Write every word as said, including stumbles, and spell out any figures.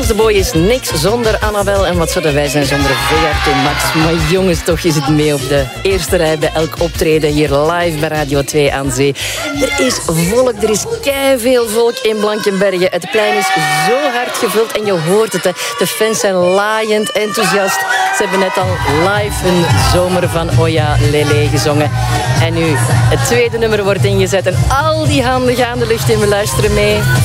Frans de Boy is niks zonder Annabel. En wat zouden wij zijn zonder V R T Max? Maar jongens, toch, je zit mee op de eerste rij bij elk optreden hier live bij Radio twee aan Zee. Er is volk, er is keiveel volk in Blankenberge. Het plein is zo hard gevuld en je hoort het. Hè. De fans zijn laaiend enthousiast. Ze hebben net al live een zomer van Oya Lele gezongen. En nu het tweede nummer wordt ingezet en al die handen gaan de lucht in. We luisteren mee.